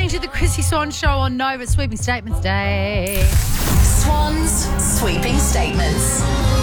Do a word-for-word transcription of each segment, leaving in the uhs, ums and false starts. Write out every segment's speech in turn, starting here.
listening to the Chrissy Swan Show on Nova Sweeping Statements Day. Swan's Sweeping Statements.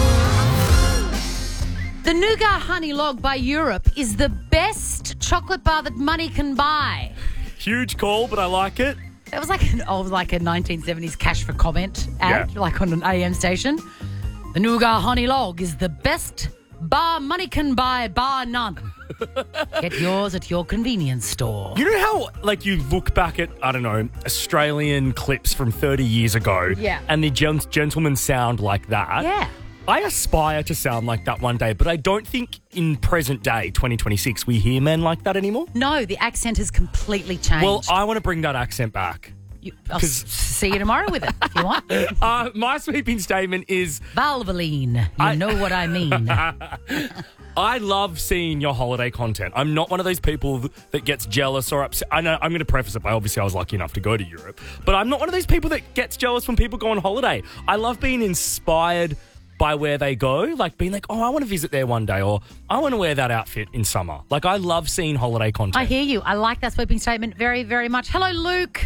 The Nougat Honey Log by Europe is the best chocolate bar that money can buy. Huge call, but I like it. It was like an old, like a nineteen seventies cash for comment ad, Yeah. like on an A M station. The Nougat Honey Log is the best bar money can buy, bar none. Get yours at your convenience store. You know how, like, you look back at, I don't know, Australian clips from thirty years ago, Yeah. and the gent- gentlemen sound like that? Yeah. I aspire to sound like that one day, but I don't think in present day, twenty twenty-six, we hear men like that anymore. No, the accent has completely changed. Well, I want to bring that accent back. You, I'll s- see you tomorrow with it if you want. Uh, my sweeping statement is Valvoline, you I- know what I mean. I love seeing your holiday content. I'm not one of those people th- that gets jealous or upset. I know I'm going to preface it by obviously I was lucky enough to go to Europe, but I'm not one of those people that gets jealous when people go on holiday. I love being inspired by where they go, like being like, oh, I want to visit there one day, or I want to wear that outfit in summer. Like, I love seeing holiday content. I hear you. I like that sweeping statement very, very much. Hello, Luke.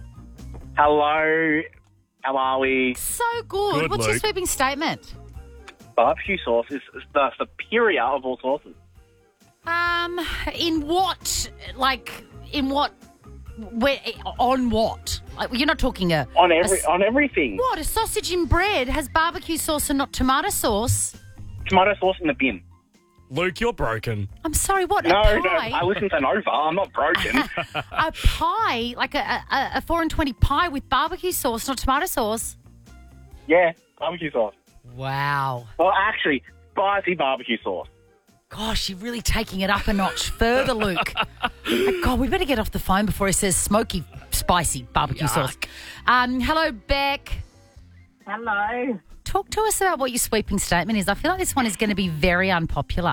Hello, how are we? So good. Good, What's your Luke. sweeping statement? Barbecue sauce is the superior of all sauces. Um, in what, like, in what, where, on what? Like, you're not talking a... On a every s- on everything. What? A sausage in bread has barbecue sauce and not tomato sauce? Tomato sauce in the bin. Luke, you're broken. I'm sorry, what? No, a no, pie? I listen to Nova. I'm not broken. A pie, like a, a, a four and twenty pie with barbecue sauce, not tomato sauce? Yeah, barbecue sauce. Wow. Well, actually, spicy barbecue sauce. Gosh, you're really taking it up a notch further, Luke. Oh, God, we better get off the phone before he says smoky, spicy barbecue sauce. Um, hello, Beck. Hello. Talk to us about what your sweeping statement is. I feel like this one is going to be very unpopular.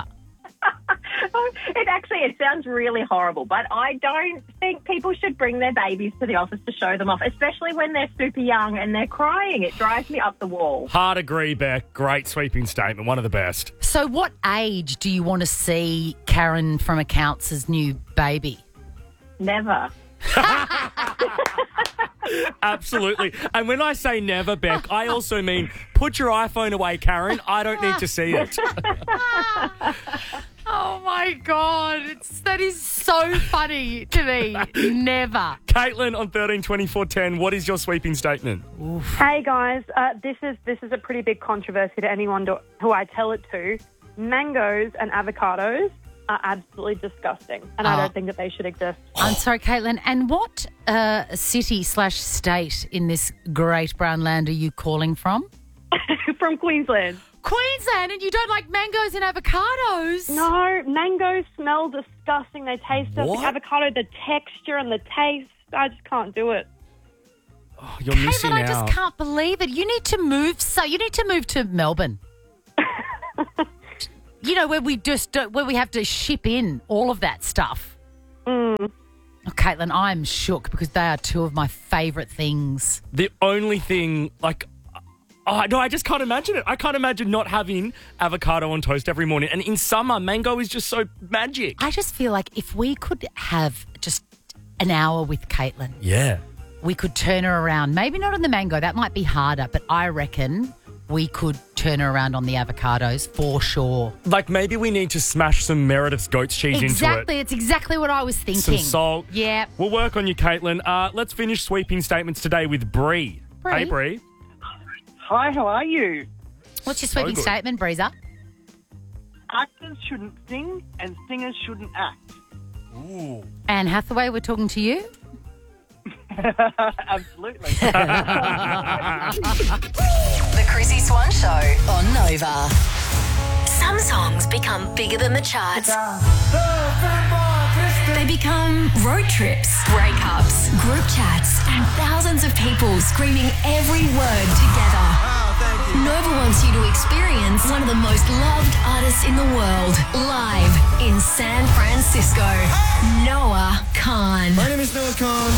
It actually, it sounds really horrible, but I don't think people should bring their babies to the office to show them off, especially when they're super young and they're crying. It drives me up the wall. Hard agree, Beck. Great sweeping statement. One of the best. So what age do you want to see Karen from Accounts' new baby? Never. Absolutely. And when I say never, Beck, I also mean put your iPhone away, Karen. I don't need to see it. Oh, my God. It's, that is so funny to me. Never. Caitlin on thirteen twenty-four ten, what is your sweeping statement? Hey guys, uh, this is this is a pretty big controversy to anyone to, who I tell it to. Mangoes and avocados are absolutely disgusting, and Oh. I don't think that they should exist. I'm sorry, Caitlin. And what uh, city slash state in this great brown land are you calling from? From Queensland. Queensland, and you don't like mangoes and avocados? No, mangoes smell disgusting. They taste What? like avocado, the texture and the taste. I just can't do it. Oh, you're missing Caitlin, I out. just can't believe it. You need to move. So you need to move to Melbourne. You know, where we just don't, where we have to ship in all of that stuff. Mm. Oh, Caitlin, I'm shook because they are two of my favourite things. The only thing, like, oh, no, I just can't imagine it. I can't imagine not having avocado on toast every morning. And in summer, mango is just so magic. I just feel like if we could have just an hour with Caitlin, Yeah. we could turn her around. Maybe not on the mango. That might be harder, but I reckon we could turn her around on the avocados for sure. Like, maybe we need to smash some Meredith's goat's cheese into it. Exactly. It's exactly what I was thinking. Some salt. Yeah. We'll work on you, Caitlin. Uh, let's finish sweeping statements today with Bree. Bree? Hey, Bree. Hi, how are you? What's your So sweeping good. statement, Breezer? Actors shouldn't sing and singers shouldn't act. Ooh. Anne Hathaway, we're talking to you. Absolutely. The Chrissy Swan Show on Nova. Some songs become bigger than the charts. They become road trips, breakups, group chats, and thousands of people screaming every word together. Nova wants you to experience one of the most loved artists in the world live in San Francisco. Noah Khan. My name is Noah Khan.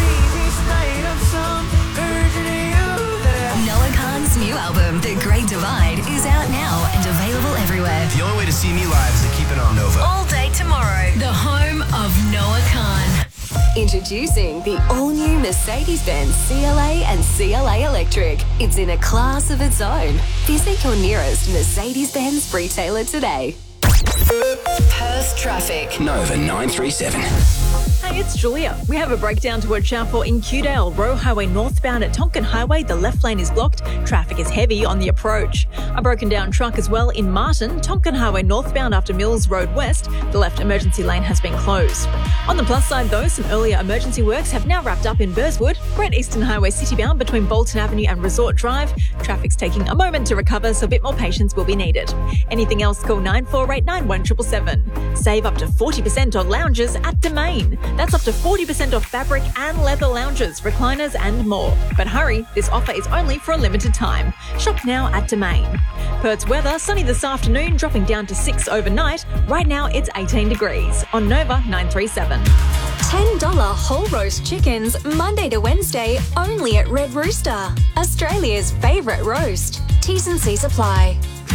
Noah Khan's new album, The Great Divide, is out now and available everywhere. The only way to see me live is to keep it on Nova. All day tomorrow, the home of Noah Khan. Introducing the all-new Mercedes-Benz C L A and C L A Electric. It's in a class of its own. Visit your nearest Mercedes-Benz retailer today. Perth traffic. Nova nine three seven. Hey, it's Julia. We have a breakdown to watch out for in Kewdale. Roe Highway northbound at Tonkin Highway. The left lane is blocked. Traffic is heavy on the approach. A broken down truck as well in Martin. Tonkin Highway northbound after Mills Road West. The left emergency lane has been closed. On the plus side though, some earlier emergency works have now wrapped up in Burswood. Great Eastern Highway citybound between Bolton Avenue and Resort Drive. Traffic's taking a moment to recover, so a bit more patience will be needed. Anything else, call nine four eight nine one seven seven seven. Save up to forty percent on lounges at Domain. That's up to forty percent off fabric and leather lounges, recliners and more. But hurry, this offer is only for a limited time. Shop now at Domain. Perth's weather, sunny this afternoon, dropping down to six overnight. Right now it's eighteen degrees. On Nova nine three seven. ten dollars whole roast chickens, Monday to Wednesday, only at Red Rooster. Australia's favourite roast. T's and C's apply.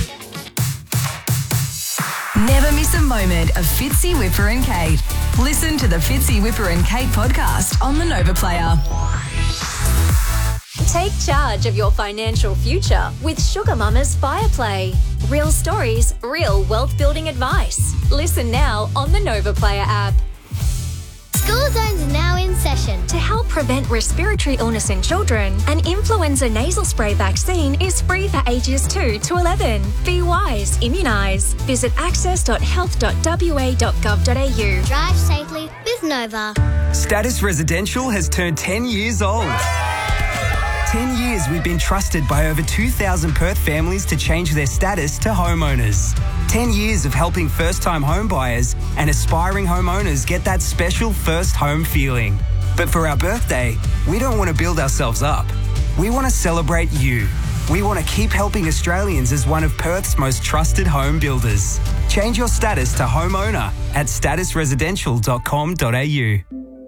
Never miss a moment of Fitzy, Whipper and Kate. Listen to the Fitzy, Whipper and Kate podcast on the Nova Player. Take charge of your financial future with Sugar Mama's Fireplay. Real stories, real wealth building advice. Listen now on the Nova Player app. School Zones are now in session. To help prevent respiratory illness in children, an influenza nasal spray vaccine is free for ages two to eleven. Be wise, immunise. Visit access dot health dot w a dot gov dot a u. Drive safely with Nova. Status Residential has turned ten years old. ten years we've been trusted by over two thousand Perth families to change their status to homeowners. ten years of helping first-time home buyers and aspiring homeowners get that special first home feeling. But for our birthday, we don't want to build ourselves up. We want to celebrate you. We want to keep helping Australians as one of Perth's most trusted home builders. Change your status to homeowner at status residential dot com dot a u.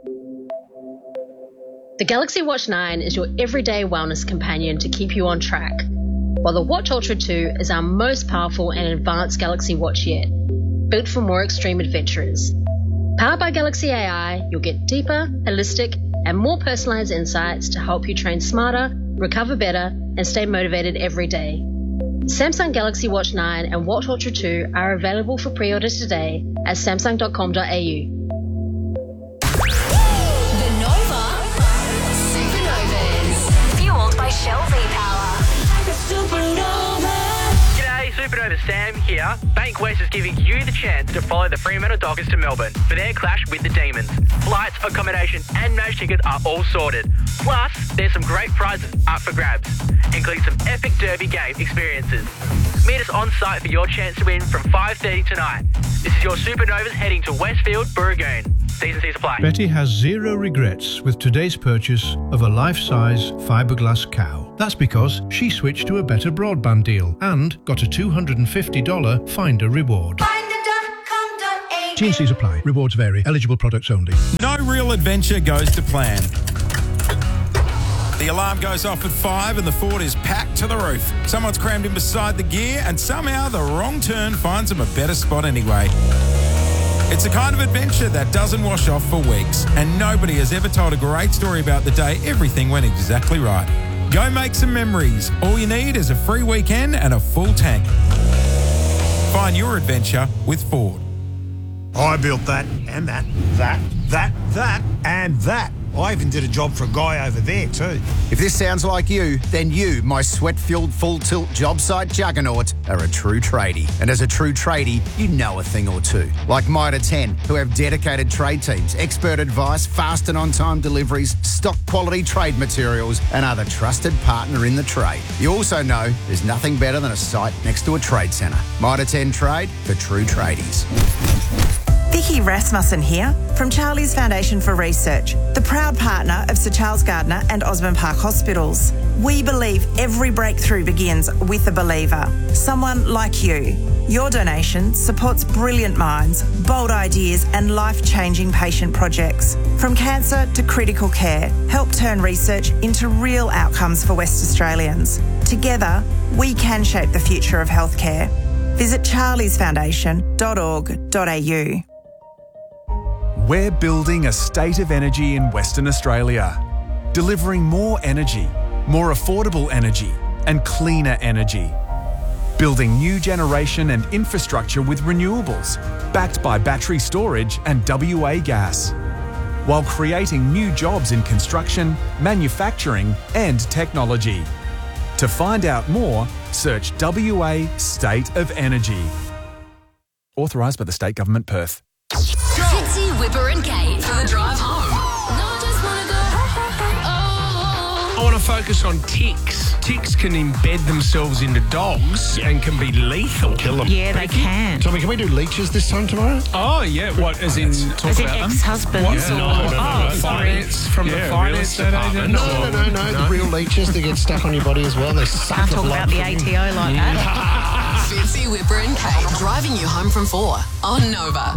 The Galaxy Watch nine is your everyday wellness companion to keep you on track, while the Watch Ultra two is our most powerful and advanced Galaxy Watch yet, built for more extreme adventurers. Powered by Galaxy A I, you'll get deeper, holistic, and more personalised insights to help you train smarter, recover better, and stay motivated every day. Samsung Galaxy Watch nine and Watch Ultra two are available for pre-order today at samsung dot com dot a u. By Shell V-Power. G'day, Supernova Sam here. Bankwest is giving you the chance to follow the Fremantle Dockers to Melbourne for their clash with the Demons. Flights, accommodation and match tickets are all sorted. Plus, there's some great prizes up for grabs, including some epic derby game experiences. Meet us on site for your chance to win from five thirty tonight. This is your Supernovas heading to Westfield, Burgoon. T's and C's apply. Betty has zero regrets with today's purchase of a life-size fiberglass cow. That's because she switched to a better broadband deal and got a two hundred fifty dollars Finder reward. T and C's apply. Rewards vary. Eligible products only. No real adventure goes to plan. The alarm goes off at five and the Ford is packed to the roof. Someone's crammed in beside the gear and somehow the wrong turn finds them a better spot anyway. It's the kind of adventure that doesn't wash off for weeks, and nobody has ever told a great story about the day everything went exactly right. Go make some memories. All you need is a free weekend and a full tank. Find your adventure with Ford. I built that, and that, that, that, that, and that. I even did a job for a guy over there too. If this sounds like you, then you, my sweat-filled full-tilt job site juggernaut, are a true tradie. And as a true tradie, you know a thing or two. Like Mitre ten, who have dedicated trade teams, expert advice, fast and on-time deliveries, stock quality trade materials, and are the trusted partner in the trade. You also know there's nothing better than a site next to a trade centre. Mitre ten Trade for true tradies. Vicky Rasmussen here from Charlie's Foundation for Research, the proud partner of Sir Charles Gardner and Osborne Park Hospitals. We believe every breakthrough begins with a believer, someone like you. Your donation supports brilliant minds, bold ideas and life-changing patient projects. From cancer to critical care, help turn research into real outcomes for West Australians. Together, we can shape the future of healthcare. Visit charlies foundation dot org dot a u. We're building a state of energy in Western Australia, delivering more energy, more affordable energy, and cleaner energy. Building new generation and infrastructure with renewables, backed by battery storage and W A gas, while creating new jobs in construction, manufacturing, and technology. To find out more, search W A State of Energy. Authorised by the State Government, Perth. Fitzy, Whipper and Kate for the drive home. I want to focus on ticks. Ticks can embed themselves into dogs and can be lethal. Kill them. Yeah, they can. Tommy, can we do leeches this time tomorrow? Oh, yeah. What, as in talk As in about them? ex-husbands What? or- No, no, no, Oh, no. sorry. Finance, from Yeah, the real finance estate department. agent. No, no, no, no. The real leeches that get stuck on your body as well. They suck Can't the talk blood about the from you. A T O like that. Fitzy, Whipper and Kate driving you home from four on Nova.